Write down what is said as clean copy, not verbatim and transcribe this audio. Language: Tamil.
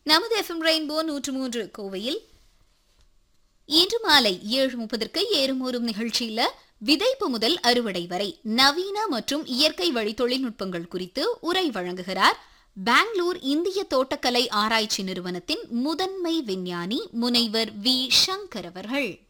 நமது எஃப்எம் ரெயின்போ 103 கோவையில் இன்று மாலை 7:30 ஏறுமோறும் நிகழ்ச்சியில விதைப்பு முதல் அறுவடை வரை நவீன மற்றும் இயற்கை வழி தொழில்நுட்பங்கள் குறித்து உரை வழங்குகிறார் பெங்களூர் இந்திய தோட்டக்கலை ஆராய்ச்சி நிறுவனத்தின் முதன்மை விஞ்ஞானி முனைவர் வி சங்கர் அவர்கள்.